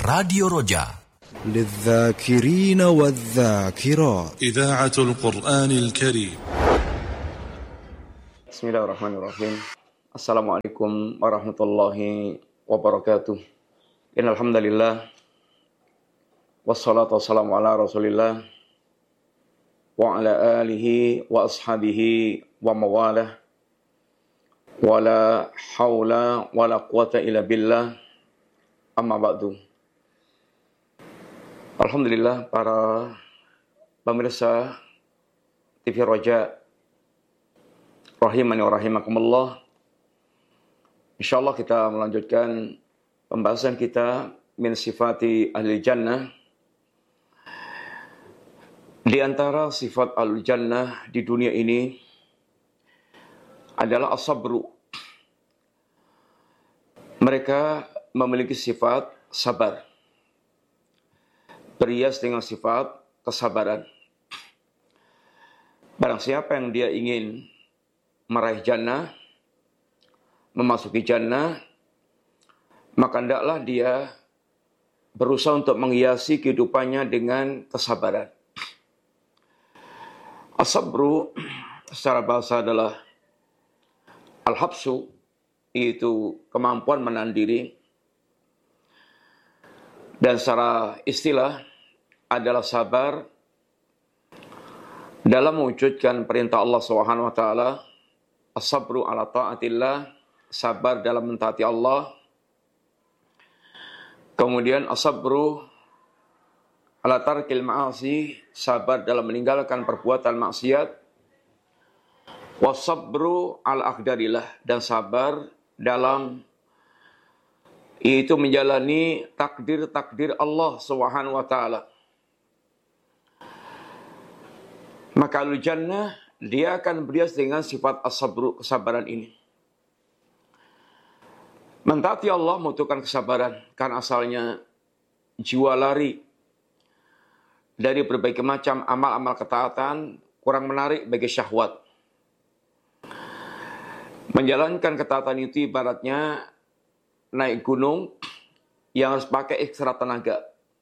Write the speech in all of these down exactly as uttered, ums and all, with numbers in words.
Radio Roja للذاكرين والذاكرات إذاعة القرآن الكريم. بسم الله الرحمن الرحيم. السلام عليكم ورحمة الله وبركاته. إن الحمد لله والصلاة والسلام على رسول الله وعلى آله وأصحابه ومواله ولا حول ولا قوة إلا بالله amma ba'du. Alhamdulillah, para pemirsa T V Roja rahimani wa rahimakumullah. Insyaallah kita melanjutkan pembahasan kita min sifati ahli jannah. Di antara sifat ahli jannah di dunia ini adalah as-sabru. Mereka memiliki sifat sabar, berhias dengan sifat kesabaran. Barang siapa yang dia ingin meraih jannah, memasuki jannah, maka hendaklah dia berusaha untuk menghiasi kehidupannya dengan kesabaran. As-sabru secara bahasa adalah al-habsu, yaitu kemampuan menahan diri. Dan secara istilah adalah sabar dalam mewujudkan perintah Allah Subhanahu wa taala, as-sabru ala taatillah, sabar dalam mentaati Allah. Kemudian as-sabru ala tarkil ma'asi, sabar dalam meninggalkan perbuatan maksiat. Was-sabru ala aqdarillah, dan sabar dalam itu menjalani takdir-takdir Allah Subhanahu wa taala. Maka ahlu jannah dia akan berhias dengan sifat as-sabru, kesabaran ini. Mentaati Allah membutuhkan kesabaran, karena asalnya jiwa lari dari berbagai macam amal-amal ketaatan kurang menarik bagi syahwat. Menjalankan ketaatan itu ibaratnya naik gunung yang harus pakai ekstra tenaga.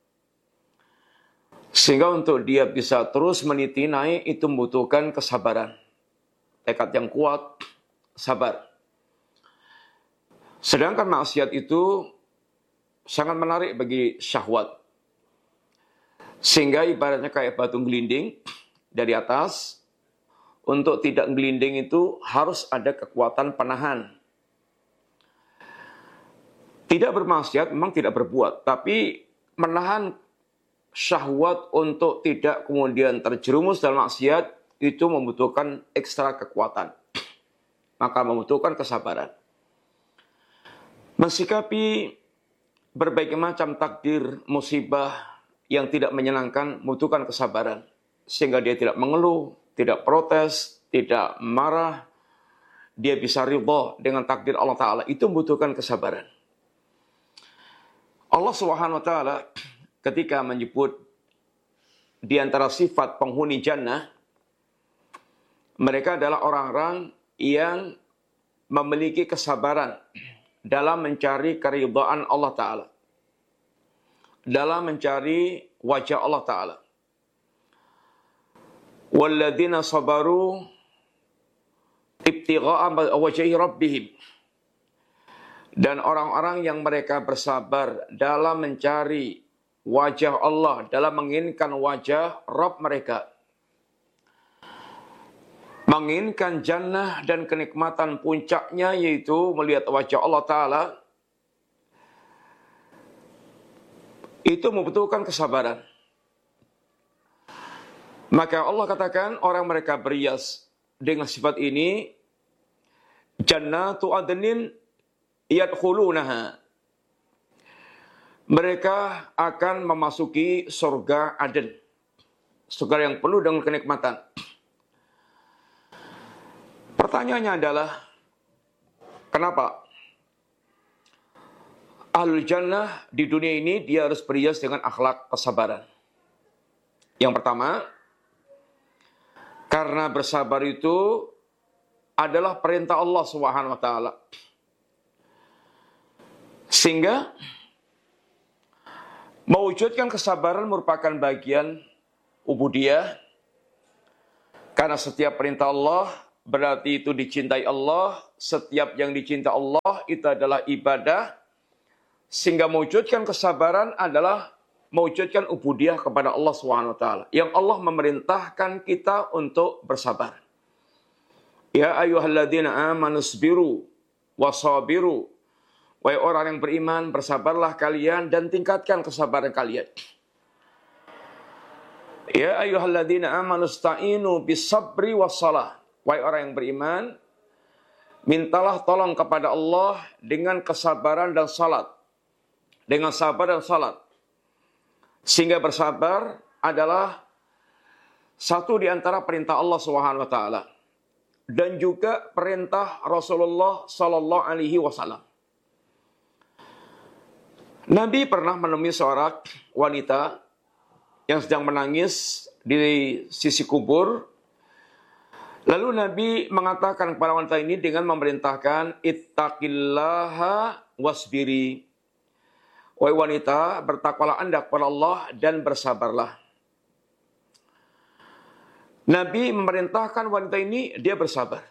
Sehingga untuk dia bisa terus meniti naik itu membutuhkan kesabaran. Tekad yang kuat, sabar. Sedangkan maksiat itu sangat menarik bagi syahwat. Sehingga ibaratnya kayak batu gelinding dari atas. Untuk tidak gelinding itu harus ada kekuatan penahan. Tidak bermaksiat memang tidak berbuat, tapi menahan syahwat untuk tidak kemudian terjerumus dalam maksiat itu membutuhkan ekstra kekuatan. Maka membutuhkan kesabaran. Mensikapi berbagai macam takdir, musibah yang tidak menyenangkan membutuhkan kesabaran. Sehingga dia tidak mengeluh, tidak protes, tidak marah. Dia bisa ridha dengan takdir Allah Ta'ala. Itu membutuhkan kesabaran. Allah Subhanahu wa taala ketika menyebut di antara sifat penghuni jannah, mereka adalah orang-orang yang memiliki kesabaran dalam mencari keridhaan Allah Ta'ala, dalam mencari wajah Allah Ta'ala. Walladzina sabaru ibtigha'a wajhi rabbihim. Dan orang-orang yang mereka bersabar dalam mencari wajah Allah, dalam menginginkan wajah Rabb mereka. Menginginkan jannah dan kenikmatan puncaknya yaitu melihat wajah Allah Ta'ala. Itu membutuhkan kesabaran. Maka Allah katakan orang mereka berhias dengan sifat ini. Jannatu adnin yadkhulunaha. Mereka akan memasuki surga Aden. Surga yang penuh dengan kenikmatan. Pertanyaannya adalah, kenapa Ahlul Jannah di dunia ini dia harus berhias dengan akhlak kesabaran? Yang pertama, karena bersabar itu adalah perintah Allah Subhanahu wa taala. Sehingga Mewujudkan kesabaran merupakan bagian ubudiyah, karena setiap perintah Allah berarti itu dicintai Allah, setiap yang dicintai Allah itu adalah ibadah, sehingga mewujudkan kesabaran adalah mewujudkan ubudiyah kepada Allah subhanahu wa taala, yang Allah memerintahkan kita untuk bersabar. Ya ayyuhalladzina amanu sabiru wasabiru. Wahai orang yang beriman, bersabarlah kalian dan tingkatkan kesabaran kalian. Ya ayyuhalladzina amanu sta'inu bis-sabri was-shalah. Wahai orang yang beriman, mintalah tolong kepada Allah dengan kesabaran dan salat. Dengan sabar dan salat. Sehingga bersabar adalah satu di antara perintah Allah subhanahu wa taala. Dan juga perintah Rasulullah sallallahu alaihi wasallam. Nabi pernah menemui seorang wanita yang sedang menangis di sisi kubur. Lalu Nabi mengatakan kepada wanita ini dengan memerintahkan ittaqillaha wasbiri. Wahai wanita, bertakwalah Anda kepada Allah dan bersabarlah. Nabi memerintahkan wanita ini, dia bersabar.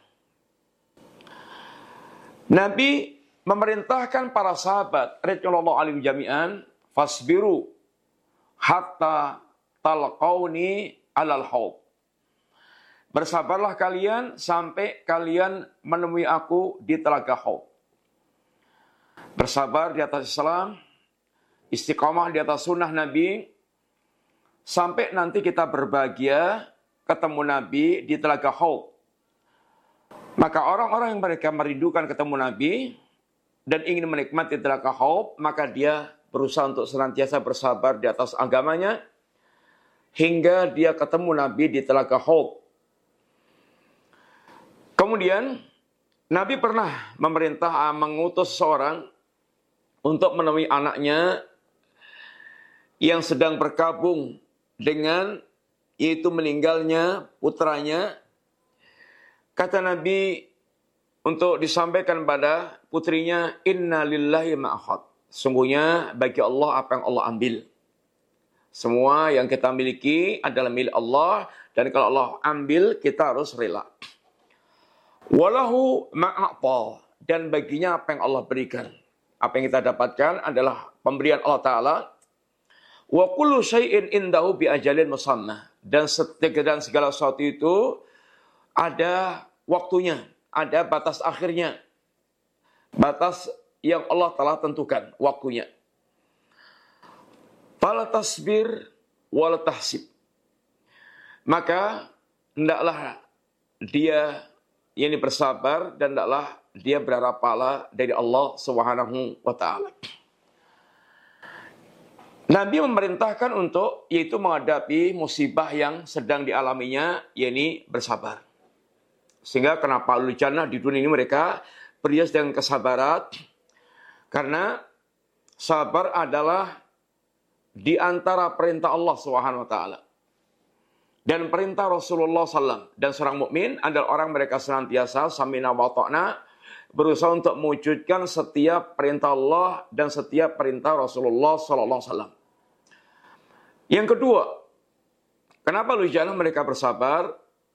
Nabi memerintahkan para sahabat, radhiyallahu anhum jami'an, fasbiru hatta talqauni alal haud. Bersabarlah kalian sampai kalian menemui aku di telaga Haud. Bersabar di atas Islam, istiqamah di atas sunnah Nabi, sampai nanti kita berbahagia ketemu Nabi di telaga Haud. Maka orang-orang yang mereka merindukan ketemu Nabi dan ingin menikmati telaga Haud, maka dia berusaha untuk senantiasa bersabar di atas agamanya hingga dia ketemu Nabi di telaga Haud. Kemudian Nabi pernah memerintah mengutus seorang untuk menemui anaknya yang sedang berkabung dengan yaitu meninggalnya putranya. Kata Nabi untuk disampaikan pada putrinya, inna lillahi ma'akhad. Sungguhnya bagi Allah apa yang Allah ambil. Semua yang kita miliki adalah milik Allah, dan kalau Allah ambil kita harus rela. Walahu ma'a'ta, dan baginya apa yang Allah berikan. Apa yang kita dapatkan adalah pemberian Allah Ta'ala. Wa kullu syai'in indahu bi ajalin musamma. Dan setiap dan segala sesuatu itu ada waktunya, ada batas akhirnya. Batas yang Allah telah tentukan waktunya. Fala tasbir wala tahsib. Maka hendaklah dia yang bersabar dan hendaklah dia berharap pahala dari Allah Subhanahu wa taala. Nabi memerintahkan untuk yaitu menghadapi musibah yang sedang dialaminya, yakni bersabar. Sehingga kenapa ahlu jannah di dunia ini mereka berhias dengan kesabaran, karena sabar adalah di antara perintah Allah Subhanahu wa taala dan perintah Rasulullah sallallahu alaihi wasallam. Dan seorang mukmin adalah orang mereka senantiasa samina wa ta'na, berusaha untuk mewujudkan setiap perintah Allah dan setiap perintah Rasulullah sallallahu alaihi wasallam. Yang kedua, kenapa ahlu jannah mereka bersabar?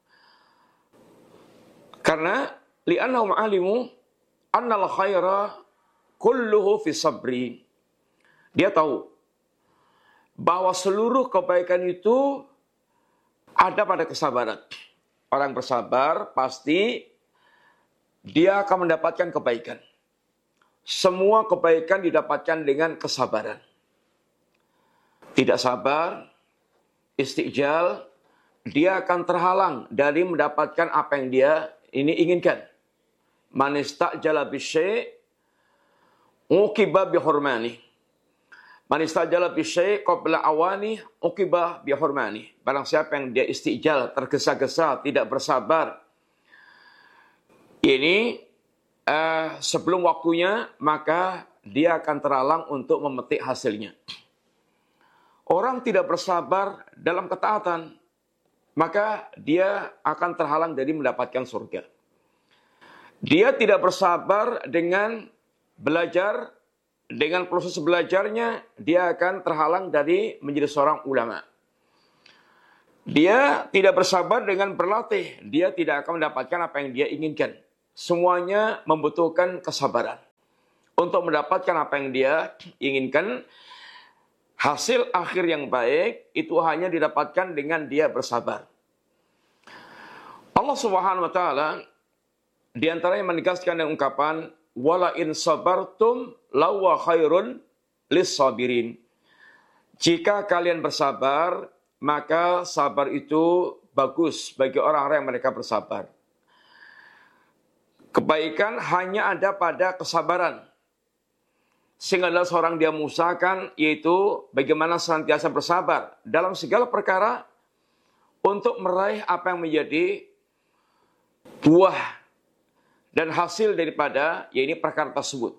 Karena li'annahum alimu annal khaira kulluhu fi sabri. Dia tahu bahwa seluruh kebaikan itu ada pada kesabaran. Orang bersabar pasti dia akan mendapatkan kebaikan. Semua kebaikan didapatkan dengan kesabaran. Tidak sabar, istijal, dia akan terhalang dari mendapatkan apa yang dia ini inginkan. Man istajala bisyai' uqiba bihurmani. Man istajala bisyai' qabla awani uqiba bihurmani. Barang siapa yang dia istijal, tergesa-gesa, tidak bersabar, ini uh, sebelum waktunya, maka dia akan terhalang untuk memetik hasilnya. Orang tidak bersabar dalam ketaatan, maka dia akan terhalang dari mendapatkan surga. Dia tidak bersabar dengan belajar dengan proses belajarnya, dia akan terhalang dari menjadi seorang ulama. Dia tidak bersabar dengan berlatih, dia tidak akan mendapatkan apa yang dia inginkan. Semuanya membutuhkan kesabaran. Untuk mendapatkan apa yang dia inginkan, hasil akhir yang baik itu hanya didapatkan dengan dia bersabar. Allah Subhanahu wa taala di antaranya menegaskan dengan ungkapan wala in sabartum lawa khairun lis-sabirin. Jika kalian bersabar, maka sabar itu bagus bagi orang-orang yang mereka bersabar. Kebaikan hanya ada pada kesabaran. Sehingga adalah seorang dia mengusahakan, yaitu bagaimana senantiasa bersabar dalam segala perkara untuk meraih apa yang menjadi buah dan hasil daripada yaitu perkara tersebut.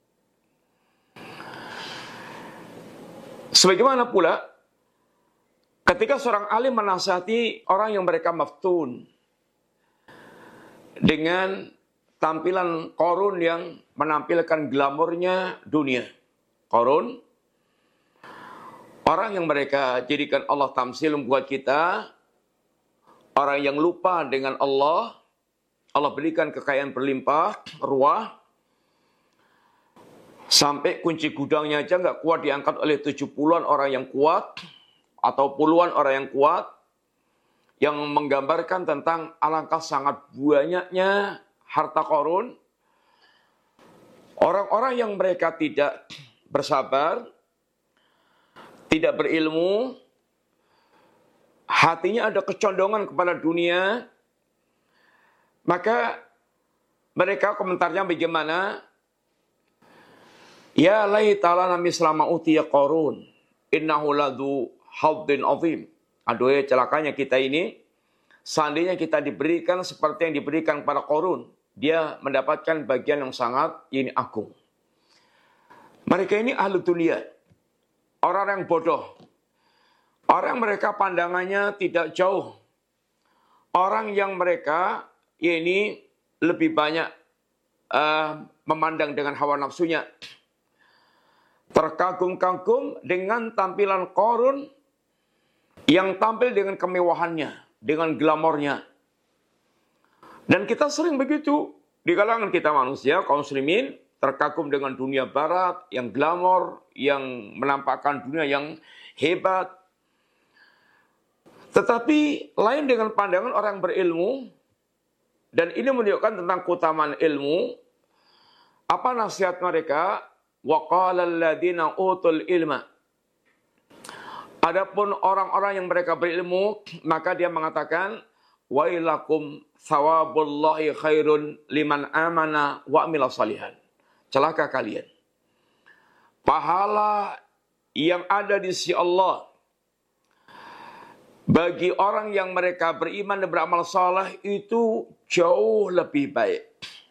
Sebagaimana pula ketika seorang alim menasihati orang yang mereka maftun dengan tampilan Qarun yang menampilkan glamornya dunia. Qarun, orang yang mereka jadikan Allah tamsil membuat kita, orang yang lupa dengan Allah, Allah berikan kekayaan berlimpah, ruah, sampai kunci gudangnya aja nggak kuat diangkat oleh tujuh puluhan orang yang kuat, atau puluhan orang yang kuat, yang menggambarkan tentang alangkah sangat banyaknya harta Qarun. Orang-orang yang mereka tidak bersabar, tidak berilmu, hatinya ada kecondongan kepada dunia, maka mereka komentarnya bagaimana? Ya laitana mislama utiya Qarun, innahu ladu haddin azim. Aduh ya celakanya kita ini, seandainya kita diberikan seperti yang diberikan pada Qarun, dia mendapatkan bagian yang sangat ini agung. Mereka ini ahli dunia, orang yang bodoh, orang yang mereka pandangannya tidak jauh, orang yang mereka ini lebih banyak uh, memandang dengan hawa nafsunya, terkagum-kagum dengan tampilan Qarun yang tampil dengan kemewahannya, dengan glamornya. Dan kita sering begitu di kalangan kita manusia, kaum muslimin, terkagum dengan dunia barat yang glamor, yang menampakkan dunia yang hebat. Tetapi lain dengan pandangan orang berilmu, dan ini menunjukkan tentang keutamaan ilmu. Apa nasihat mereka? Wa qala alladziina utul ilma. Adapun orang-orang yang mereka berilmu, maka dia mengatakan, wailakum thawabullahi khairun liman amana wa amila salihan. Celaka kalian. Pahala yang ada di sisi Allah bagi orang yang mereka beriman dan beramal saleh itu jauh lebih baik.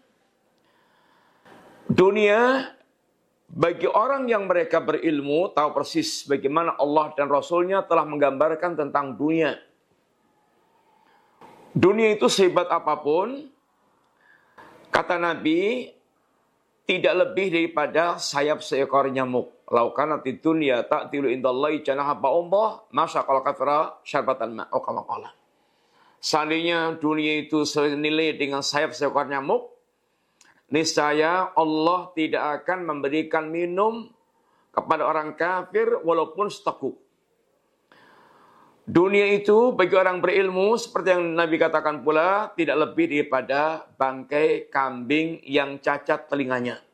Dunia bagi orang yang mereka berilmu tahu persis bagaimana Allah dan Rasulnya telah menggambarkan tentang dunia. Dunia itu sehebat apapun, kata Nabi, tidak lebih daripada sayap seekor nyamuk. Laukanat dunya ta'tilu indallahi janaha ba'udah, masyaqal kafira syarbatan ma' kama qala. Seandainya dunia itu senilai dengan sayap seekor nyamuk, niscaya Allah tidak akan memberikan minum kepada orang kafir walaupun seteguk. Dunia itu bagi orang berilmu, seperti yang Nabi katakan pula, tidak lebih daripada bangkai kambing yang cacat telinganya.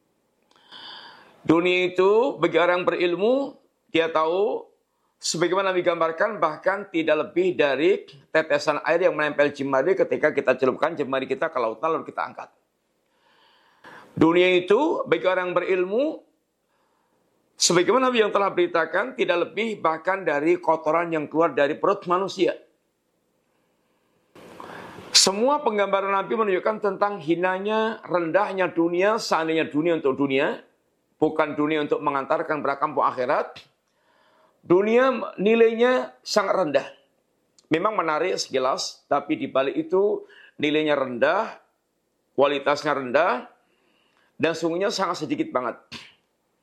Dunia itu bagi orang berilmu, dia tahu, sebagaimana Nabi gambarkan, bahkan tidak lebih dari tetesan air yang menempel jemari ketika kita celupkan jemari kita ke lautan lalu kita angkat. Dunia itu bagi orang berilmu, sebagaimana Nabi yang telah beritakan, tidak lebih bahkan dari kotoran yang keluar dari perut manusia. Semua penggambaran Nabi menunjukkan tentang hinanya, rendahnya dunia, seandainya dunia untuk dunia, bukan dunia untuk mengantarkan berakampung akhirat. Dunia nilainya sangat rendah. Memang menarik sekilas, tapi di balik itu nilainya rendah, kualitasnya rendah, dan sungguhnya sangat sedikit banget.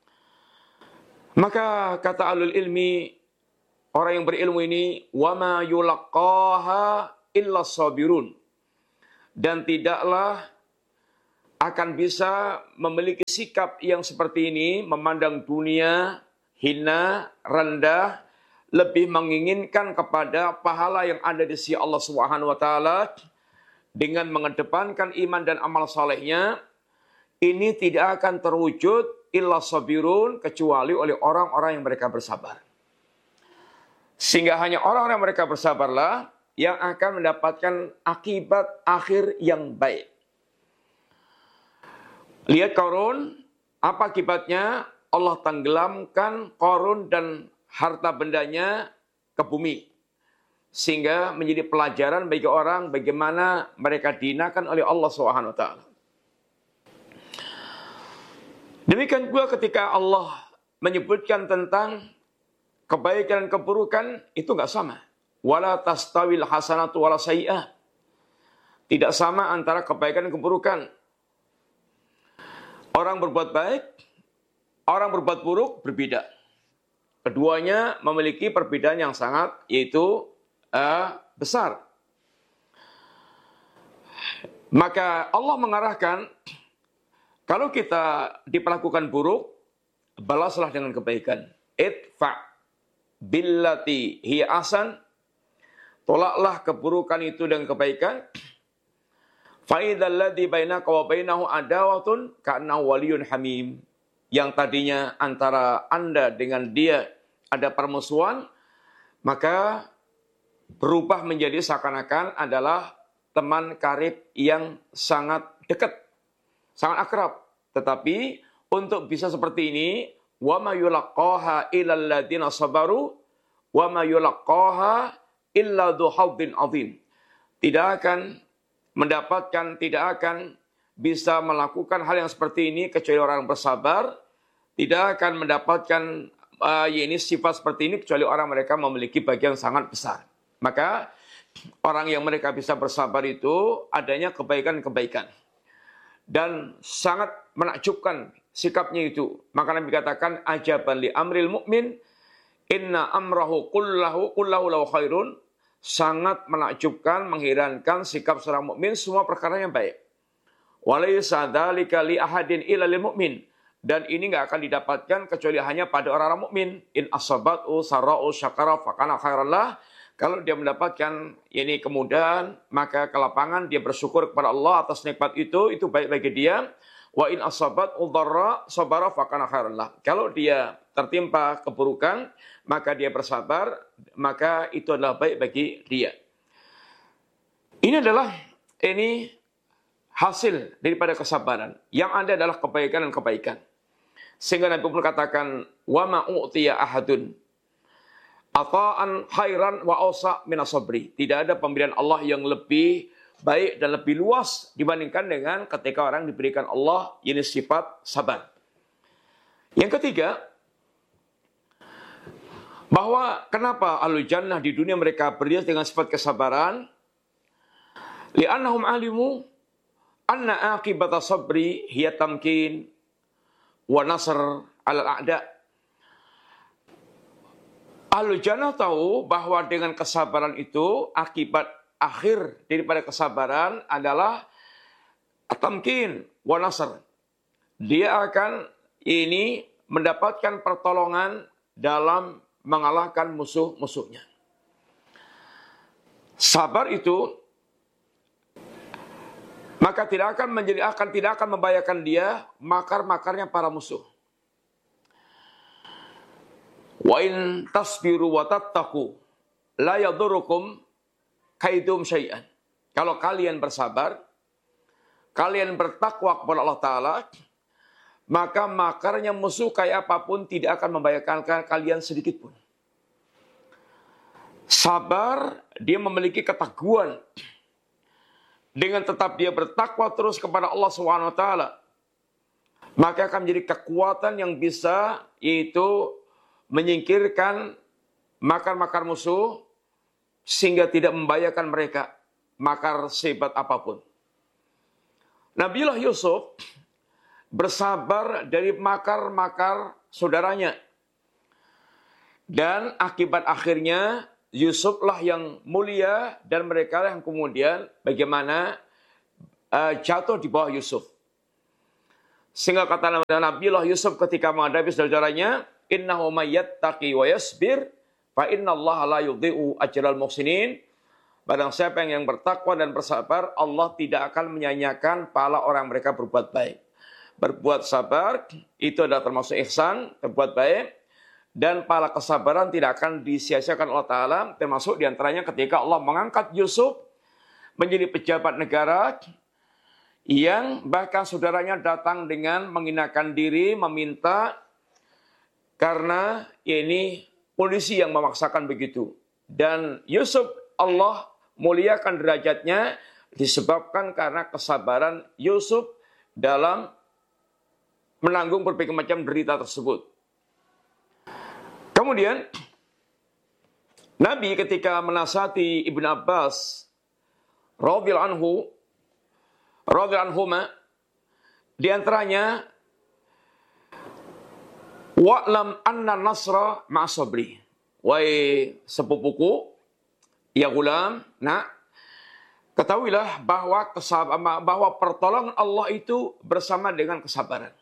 Maka kata ahlul ilmi, orang yang berilmu ini, wama yulaqqaha illa sabirun, dan tidaklah akan bisa memiliki sikap yang seperti ini, memandang dunia hina, rendah, lebih menginginkan kepada pahala yang ada di sisi Allah Subhanahu wa taala dengan mengedepankan iman dan amal salehnya. Ini tidak akan terwujud illa sabirun, kecuali oleh orang-orang yang mereka bersabar. Sehingga hanya orang-orang yang mereka bersabarlah yang akan mendapatkan akibat akhir yang baik. Lihat Qarun, apa akibatnya? Allah tenggelamkan Qarun dan harta bendanya ke bumi. Sehingga menjadi pelajaran bagi orang bagaimana mereka dihinakan oleh Allah Subhanahu wa taala. Demikian pula ketika Allah menyebutkan tentang kebaikan dan keburukan, itu enggak sama. Wala tastawil hasanatu wala sayyi'ah. Tidak sama antara kebaikan dan keburukan. Orang berbuat baik, orang berbuat buruk berbeda. Keduanya memiliki perbedaan yang sangat, yaitu uh, besar. Maka Allah mengarahkan, kalau kita diperlakukan buruk, balaslah dengan kebaikan. Idfa' billati hiya ahsan. Tolaklah keburukan itu dengan kebaikan. Fa'idhal ladzi bainaka wa bainahu adawatun ka'annahu waliyyun hamim. Yang tadinya antara Anda dengan dia ada permusuhan, maka berubah menjadi seakan-akan adalah teman karib yang sangat dekat, sangat akrab. Tetapi untuk bisa seperti ini, wa ma yulaqqaha illal ladzina sabaru wa ma yulaqqaha illa dzu hadzin adzim. Tidak akan mendapatkan, tidak akan bisa melakukan hal yang seperti ini kecuali orang bersabar. Tidak akan mendapatkan uh, ini sifat seperti ini kecuali orang mereka memiliki bagian sangat besar. Maka orang yang mereka bisa bersabar itu adanya kebaikan-kebaikan. Dan sangat menakjubkan sikapnya itu. Maka Nabi katakan, ajaban li amril mu'min, inna amrahu kullahu kullahu lahu khairun. Sangat menakjubkan, mengherankan sikap seorang mukmin, semua perkara yang baik. Walaysa dzalika li ahadin illa lil mu'min. Dan ini enggak akan didapatkan kecuali hanya pada orang-orang mukmin. In asabatu sara'u syakara fakana khairan lah. Kalau dia mendapatkan ini kemudahan, maka kelapangan dia bersyukur kepada Allah atas nikmat itu, itu baik bagi dia. Wa in asabat udharra sabara fakana khairan lah. Kalau dia tertimpa keburukan, maka dia bersabar, maka itu adalah baik bagi dia. Ini adalah ini hasil daripada kesabaran. Yang ada adalah kebaikan dan kebaikan. Sehingga Nabi pun katakan, wa ma u'tiya ahadun ata'an khairan wa awsa' min as-sabri. Tidak ada pemberian Allah yang lebih baik dan lebih luas dibandingkan dengan ketika orang diberikan Allah ini sifat sabar. Yang ketiga, bahwa kenapa ahlul jannah di dunia mereka berhias dengan sifat kesabaran? Li'annahum alimu anna aqibata sabri hiya tamkin wa nasr 'alal a'da. Ahlul jannah tahu bahwa dengan kesabaran itu akibat akhir daripada kesabaran adalah tamkin wa nasr. Dia akan ini mendapatkan pertolongan dalam mengalahkan musuh-musuhnya. Sabar itu maka tidak akan menjadi akan tidak akan membahayakan dia makar-makarnya para musuh. Wa in tasbiru wa tattaqu la yadurrukum kaidum syai'an. Kalau kalian bersabar, kalian bertakwa kepada Allah Ta'ala, maka makarnya musuh kayak apapun tidak akan membahayakan kalian sedikit pun. Sabar, dia memiliki keteguhan. Dengan tetap dia bertakwa terus kepada Allah subhanahu wa taala, maka akan menjadi kekuatan yang bisa yaitu menyingkirkan makar-makar musuh sehingga tidak membahayakan mereka makar sehebat apapun. Nabiullah Yusuf bersabar dari makar-makar saudaranya Dan akibat akhirnya Yusuflah yang mulia dan mereka yang kemudian bagaimana uh, jatuh di bawah Yusuf. Sehingga kata Nabi Allah Yusuf ketika menghadapi saudaranya, innahu may yattaqi wa yasbir fa innallaha la yudhi'u ajral muhsinin. Barang siapa yang bertakwa dan bersabar, Allah tidak akan menyanyiakan pahala orang mereka berbuat baik. Berbuat sabar itu adalah termasuk ihsan, berbuat baik. Dan pahala kesabaran tidak akan disia-siakan Allah Ta'ala, termasuk diantaranya ketika Allah mengangkat Yusuf menjadi pejabat negara, yang bahkan saudaranya datang dengan menghinakan diri, meminta, karena ini polisi yang memaksakan begitu. Dan Yusuf, Allah muliakan derajatnya, disebabkan karena kesabaran Yusuf dalam menanggung berbagai macam derita tersebut. Kemudian, Nabi ketika menasihati Ibnu Abbas radhiyallahu anhu, radhiyallahu anhuma, di antaranya, wa'lam anna nasra ma'asabri. Wahai sepupuku, ya gulam, nak, ketahuilah bahwa kesab- bahwa pertolongan Allah itu bersama dengan kesabaran.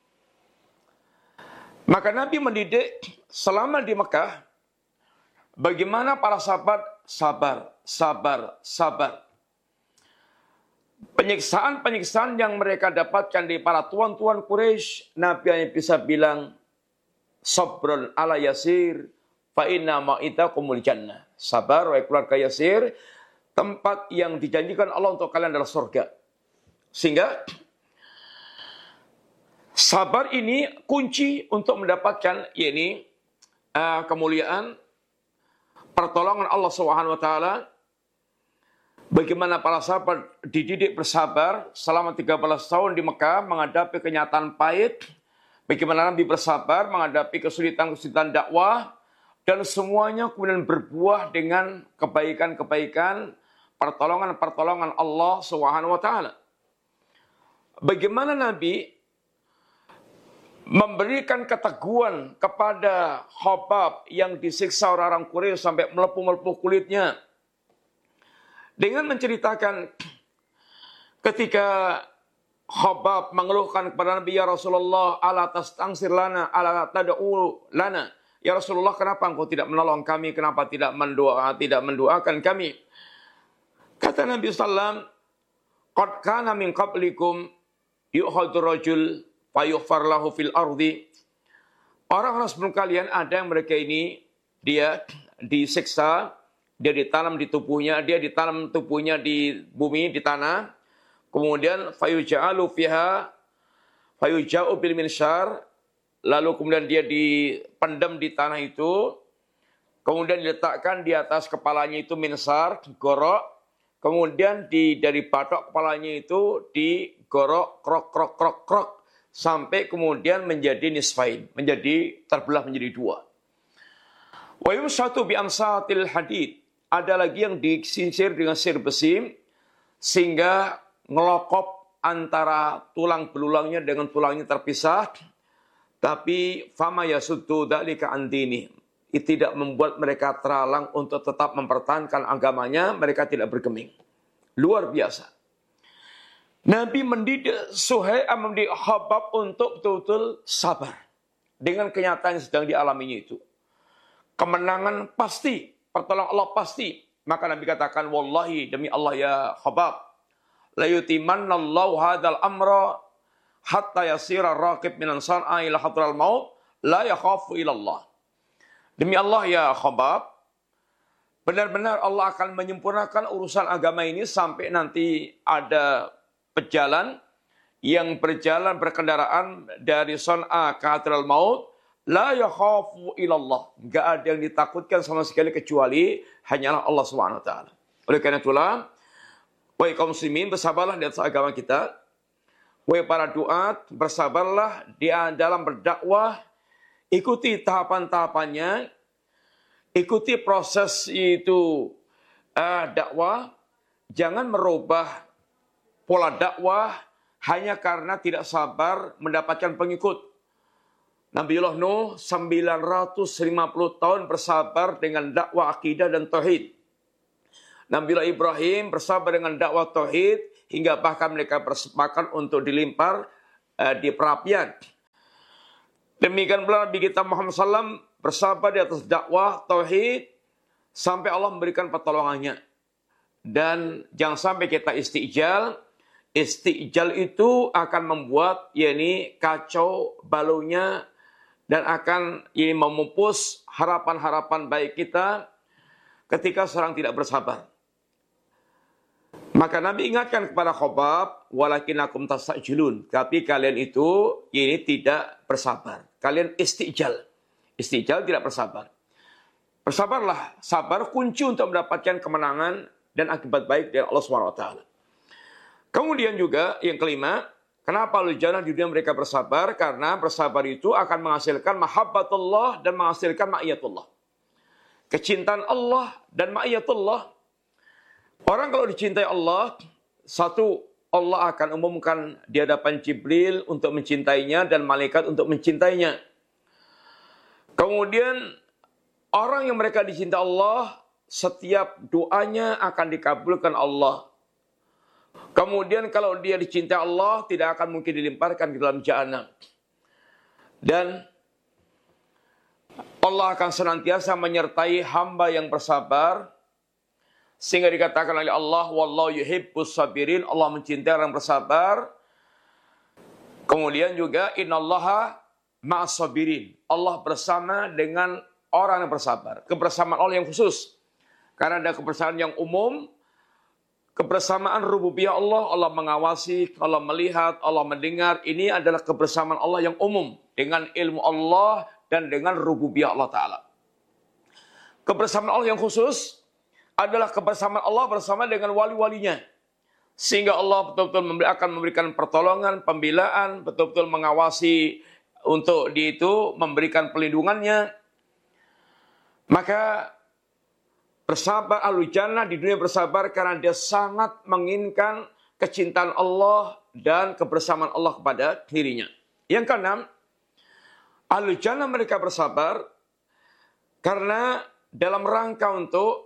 Maka Nabi mendidik selama di Mekah, bagaimana para sahabat sabar, sabar, sabar. Penyiksaan-penyiksaan yang mereka dapatkan di para tuan-tuan Quraisy, Nabi hanya bisa bilang, sabrun ala yasir, fa inna ma'itakumul jannah. Sabar, wahai keluarga Yasir, tempat yang dijanjikan Allah untuk kalian adalah surga. Sehingga sabar ini kunci untuk mendapatkan yakni uh, kemuliaan, pertolongan Allah Subhanahu wa taala. Bagaimana para sahabat dididik bersabar selama tiga belas tahun di Mekah menghadapi kenyataan pahit. Bagaimana Nabi bersabar menghadapi kesulitan-kesulitan dakwah, dan semuanya kemudian berbuah dengan kebaikan-kebaikan, pertolongan-pertolongan Allah Subhanahu wa taala. Bagaimana Nabi memberikan keteguhan kepada Khabbab yang disiksa orang-orang Quraisy sampai melepuh-melepuh kulitnya, dengan menceritakan ketika Khabbab mengeluhkan kepada Nabi, ya Rasulullah, ala tastangsir lana, ala tad'u lana. Ya Rasulullah, kenapa engkau tidak menolong kami? Kenapa tidak mendoa, tidak mendoakan kami? Kata Nabi sallallahu alaihi wasallam, qad kana min qablikum yu'khadhu rajul fayughfar lahu fil ardi. Orang-orang sebelum kalian ada yang mereka ini dia disiksa, dia ditanam di tubuhnya, dia ditanam tubuhnya di bumi, di tanah. Kemudian fayuja'alu fiha fayuja'u bil minsyar, lalu kemudian dia dipendam di tanah itu, kemudian diletakkan di atas kepalanya itu minsar, digorok, kemudian di dari batok kepalanya itu digorok krok krok krok krok sampai kemudian menjadi nisfain, menjadi terbelah menjadi dua. Wa yumsatu bi amsatil hadid, ada lagi yang disisir dengan sisir besi sehingga ngelokop antara tulang belulangnya dengan tulangnya terpisah. Tapi fama yasuddu dzalika an dini, itu tidak membuat mereka terhalang untuk tetap mempertahankan agamanya, mereka tidak bergeming. Luar biasa. Nabi mendidik Suhaib, mendidik Khabbab untuk betul-betul sabar dengan kenyataan yang sedang dialaminya itu. Kemenangan pasti, pertolongan Allah pasti. Maka Nabi katakan, wallahi demi Allah ya Khabbab, la yutimannallahu hadzal amra hatta yasira raqib minan san'a ila hadral maut la yakhafu ila Allah. Demi Allah ya Khabbab, benar-benar Allah akan menyempurnakan urusan agama ini sampai nanti ada pejalan yang berjalan berkendaraan dari San'a ke hadral maut, la yakhafu ila Allah. Enggak ada yang ditakutkan sama sekali kecuali hanyalah Allah Subhanahu wa taala. Oleh karena itulah, wahai kaum muslimin, bersabarlah di atas agama kita. Wahai para duat, bersabarlah di dalam berdakwah, ikuti tahapan-tahapannya, ikuti proses itu uh, dakwah, jangan merubah pola dakwah hanya karena tidak sabar mendapatkan pengikut. Nabiullah Nuh sembilan ratus lima puluh tahun bersabar dengan dakwah akidah dan tauhid. Nabiullah Ibrahim bersabar dengan dakwah tauhid hingga bahkan mereka bersepakat untuk dilimpar uh, di perapian. Demikian pula Nabi kita Muhammad shallallahu alaihi wasallam bersabar di atas dakwah tauhid sampai Allah memberikan pertolongannya. Dan jangan sampai kita istijal. Istijal itu akan membuat yakni kacau balaunya dan akan ini memupus harapan-harapan baik kita ketika seorang tidak bersabar. Maka Nabi ingatkan kepada Khobab, walakinakum tastajilun. Tapi kalian itu ini tidak bersabar. Kalian istijal. Istijal tidak bersabar. Bersabarlah. Sabar kunci untuk mendapatkan kemenangan dan akibat baik dari Allah subhanahu wa taala. Kemudian juga yang kelima, kenapa ahlu jannah di dunia mereka bersabar? Karena bersabar itu akan menghasilkan mahabbatullah dan menghasilkan ma'iyatullah. Kecintaan Allah dan ma'iyatullah. Orang kalau dicintai Allah, satu, Allah akan umumkan di hadapan Jibril untuk mencintainya dan malaikat untuk mencintainya. Kemudian orang yang mereka dicintai Allah, setiap doanya akan dikabulkan Allah. Kemudian kalau dia dicintai Allah, tidak akan mungkin dilemparkan ke dalam jahanam. Dan Allah akan senantiasa menyertai hamba yang bersabar. Sehingga dikatakan oleh Allah, wallahu yuhibbus sabirin, Allah mencintai orang bersabar. Kemudian juga, innallaha ma'as sabirin, Allah bersama dengan orang yang bersabar. Kebersamaan Allah yang khusus. Karena ada kebersamaan yang umum, kebersamaan rububiyah Allah, Allah mengawasi, Allah melihat, Allah mendengar. Ini adalah kebersamaan Allah yang umum dengan ilmu Allah dan dengan rububiyah Allah Ta'ala. Kebersamaan Allah yang khusus adalah kebersamaan Allah bersama dengan wali-walinya. Sehingga Allah betul-betul akan memberikan pertolongan, pembelaan, betul-betul mengawasi untuk di itu, memberikan pelindungannya. Maka bersabar ahlu jannah di dunia bersabar karena dia sangat menginginkan kecintaan Allah dan kebersamaan Allah kepada dirinya. Yang keenam, ahlu jannah mereka bersabar karena dalam rangka untuk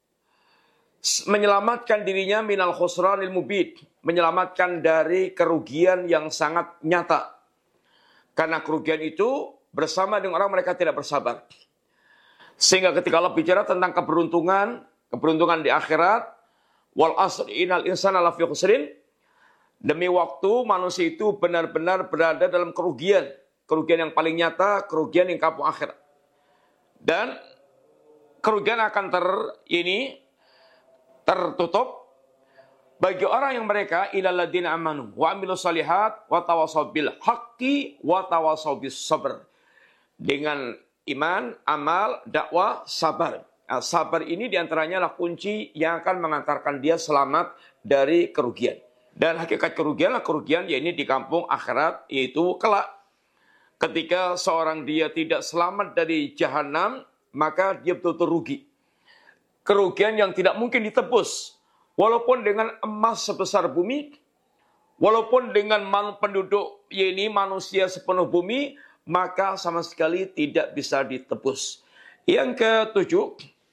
menyelamatkan dirinya minal khusranil mubin, menyelamatkan dari kerugian yang sangat nyata. Karena kerugian itu bersama dengan orang mereka tidak bersabar. Sehingga ketika Allah bicara tentang keberuntungan, keberuntungan di akhirat, wal asr innal insana lafi khusrin, demi waktu manusia itu benar-benar berada dalam kerugian, kerugian yang paling nyata, kerugian yang kampung akhirat. Dan kerugian akan ter ini tertutup bagi orang yang mereka ilal ladzina amanu wa amilus solihat wa tawasaw bil haqqi wa tawasaw bis sabr. Dengan iman, amal, dakwah, sabar. Nah, sabar ini diantaranya adalah kunci yang akan mengantarkan dia selamat dari kerugian. Dan hakikat kerugian adalah kerugian ya ini di kampung akhirat, yaitu kelak. Ketika seorang dia tidak selamat dari jahanam, maka dia betul-betul rugi. Kerugian yang tidak mungkin ditebus. Walaupun dengan emas sebesar bumi, walaupun dengan penduduk ya ini manusia sepenuh bumi, maka sama sekali tidak bisa ditebus. Yang ketujuh,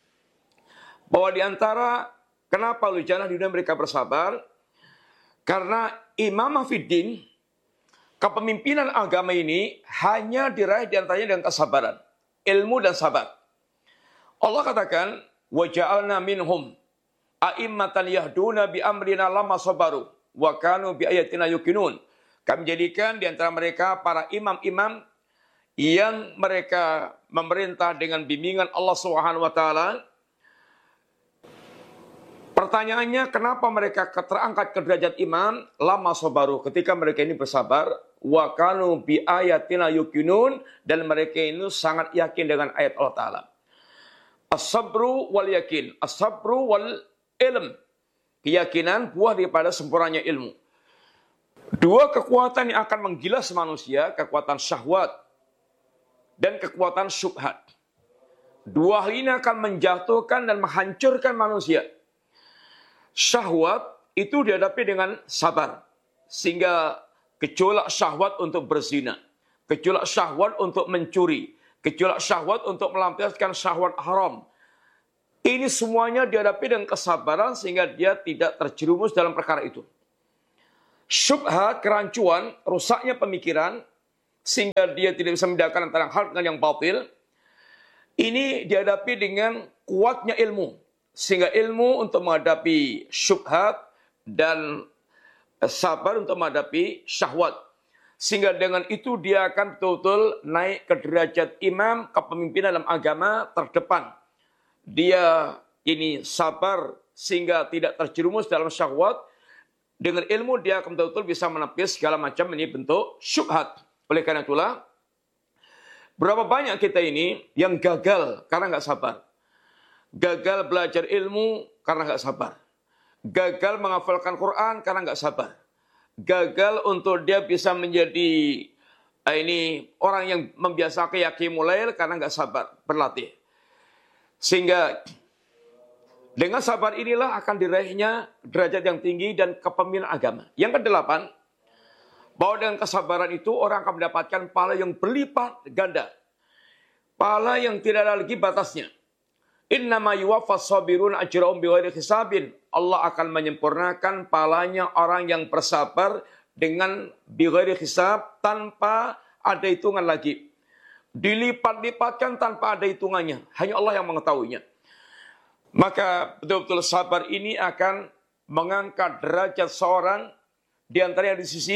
bahwa di antara kenapa ahlu jannah di dunia mereka bersabar, karena imamah fiddin, kepemimpinan agama ini hanya diraih di antaranya dengan kesabaran, ilmu dan sabar. Allah katakan, wa ja'alna minhum a'immatan yahduna bi amrina lamma sabaru wa kanu bi ayatina yuqinun. Kami jadikan di antara mereka para imam-imam yang mereka memerintah dengan bimbingan Allah Subhanahu wa taala. Pertanyaannya, kenapa mereka terangkat ke derajat imam? Lama sabaru, ketika mereka ini bersabar, wa kanu bi ayatina yuqinun, dan mereka ini sangat yakin dengan ayat Allah Taala. As-sabru wal yakin, as-sabru wal ilm. Keyakinan buah daripada sempurnanya ilmu. Dua kekuatan yang akan menggilas manusia, kekuatan syahwat dan kekuatan syubhat. Dua hal ini akan menjatuhkan dan menghancurkan manusia. Syahwat itu dihadapi dengan sabar, sehingga gejolak syahwat untuk berzina. gejolak syahwat untuk mencuri, gejolak syahwat untuk melampiaskan syahwat haram. Ini semuanya dihadapi dengan kesabaran sehingga dia tidak terjerumus dalam perkara itu. Syubhat, kerancuan, rusaknya pemikiran, sehingga dia tidak bisa membedakan antara hal dengan yang batil. Ini dihadapi dengan kuatnya ilmu. Sehingga ilmu untuk menghadapi syubhat dan sabar untuk menghadapi syahwat. Sehingga dengan itu dia akan betul-betul naik ke derajat imam, kepemimpinan dalam agama terdepan. Dia ini sabar sehingga tidak terjerumus dalam syahwat. Dengan ilmu dia akan betul-betul bisa menepis segala macam ini bentuk syubhat. Oleh karena itulah, berapa banyak kita ini yang gagal karena nggak sabar. Gagal belajar ilmu karena nggak sabar. Gagal menghafalkan Quran karena nggak sabar. Gagal untuk dia bisa menjadi eh, ini orang yang membiasakan qiyamul lail karena nggak sabar berlatih. Sehingga dengan sabar inilah akan diraihnya derajat yang tinggi dan kepemimpinan agama. Yang kedelapan, bahwa dengan kesabaran itu orang akan mendapatkan pahala yang berlipat ganda. Pahala yang tidak ada lagi batasnya. Innama yuwaffas sabirun ajrahum bighairi hisabin. Allah akan menyempurnakan pahalanya orang yang bersabar dengan bighairi hisab, tanpa ada hitungan lagi. Dilipat-lipatkan tanpa ada hitungannya. Hanya Allah yang mengetahuinya. Maka betul-betul sabar ini akan mengangkat derajat seorang di antaranya di sisi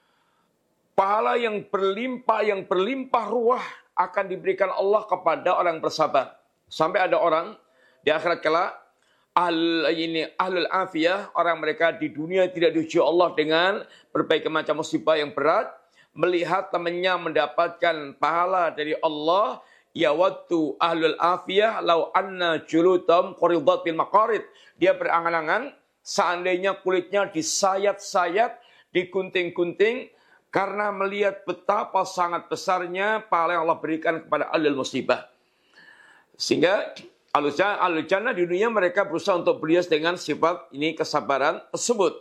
pahala yang berlimpah, yang berlimpah ruah akan diberikan Allah kepada orang bersabar. Sampai ada orang di akhirat kelak, ahl, ini, ahlul afiyah, orang mereka di dunia tidak diuji Allah dengan berbagai macam musibah yang berat, melihat temannya mendapatkan pahala dari Allah, yawaddu ahlul afiyah lau anna julutam quridat bil maqarid. Dia berangan-angan seandainya kulitnya disayat-sayat, digunting-gunting, karena melihat betapa sangat besarnya pahala yang Allah berikan kepada ahlul musibah. Sehingga ahlul jannah di dunia mereka berusaha untuk berhias dengan sifat ini, kesabaran tersebut.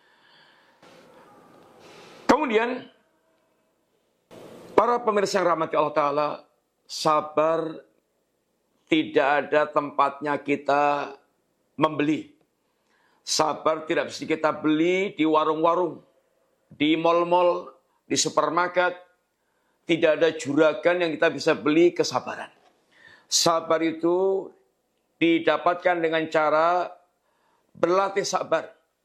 Kemudian para pemirsa yang rahmati Allah Ta'ala, sabar tidak ada tempatnya kita membeli. Sabar tidak bisa kita beli di warung-warung, di mal-mal, di supermarket. Tidak ada juragan yang kita bisa beli kesabaran. Sabar itu didapatkan dengan cara berlatih sabar.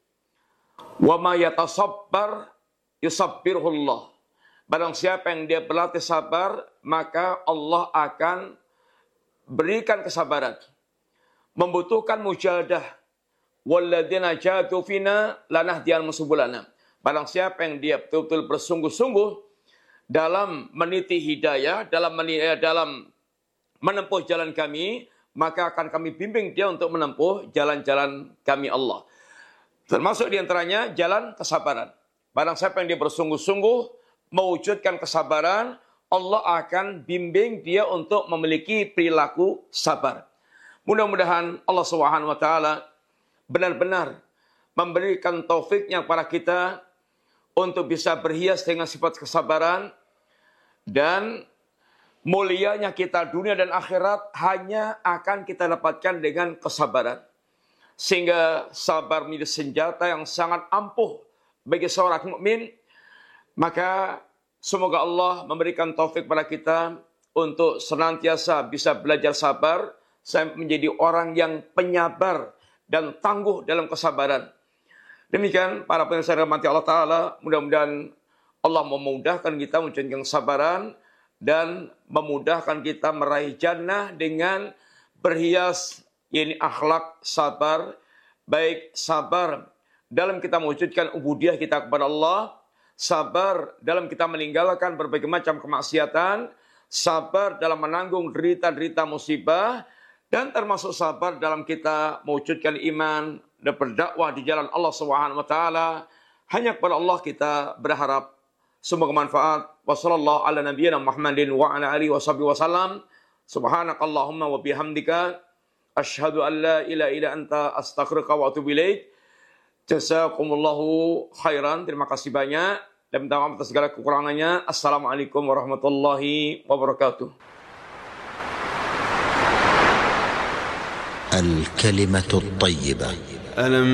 Wa ma yatasabbar yusabbirullah. Barang siapa yang dia berlatih sabar, maka Allah akan berikan kesabaran. Membutuhkan mujahadah. Walladzina jahadu fina lanahdiyannahum subulana. Barang siapa yang dia betul-betul bersungguh-sungguh dalam meniti hidayah, dalam meniti, dalam menempuh jalan kami, maka akan kami bimbing dia untuk menempuh jalan-jalan kami Allah. Termasuk diantaranya jalan kesabaran. Barang siapa yang dia bersungguh-sungguh mewujudkan kesabaran, Allah akan bimbing dia untuk memiliki perilaku sabar. Mudah-mudahan Allah Subhanahu wa taala benar-benar memberikan taufiknya kepada kita untuk bisa berhias dengan sifat kesabaran, dan mulianya kita dunia dan akhirat hanya akan kita dapatkan dengan kesabaran. Sehingga sabar menjadi senjata yang sangat ampuh bagi seorang mukmin. Maka semoga Allah memberikan taufik pada kita untuk senantiasa bisa belajar sabar sampai menjadi orang yang penyabar dan tangguh dalam kesabaran. Demikian para pemirsa yang dirahmati Allah Ta'ala, mudah-mudahan Allah memudahkan kita menunjukkan kesabaran dan memudahkan kita meraih jannah dengan berhias ini akhlak sabar, baik sabar dalam kita mewujudkan ubudiyah kita kepada Allah, sabar dalam kita meninggalkan berbagai macam kemaksiatan, sabar dalam menanggung derita-derita musibah, dan termasuk sabar dalam kita mewujudkan iman dan berdakwah di jalan Allah Subhanahu wa taala. Hanya kepada Allah kita berharap. Semoga manfaat. Wassallallahu ala nabiyyina Muhammadin wa ala alihi washabihi wasallam. Subhanakallahumma wa bihamdika asyhadu an la ilaha illa anta astaghfiruka wa atubu ilaik. Jazakumullahu khairan. Terima kasih banyak. Dan minta maaf atas segala kekurangannya. Assalamualaikum warahmatullahi wabarakatuh. الكلمة الطيبة. ألم